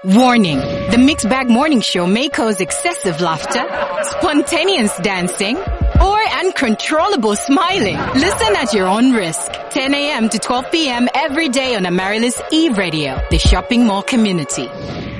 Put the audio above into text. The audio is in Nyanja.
Warning, the Mixed Bag Morning Show may cause excessive laughter, spontaneous dancing, or uncontrollable smiling. Listen at your own risk. 10 a.m. to 12 p.m. every day on Amaryllis E Radio, the shopping mall community.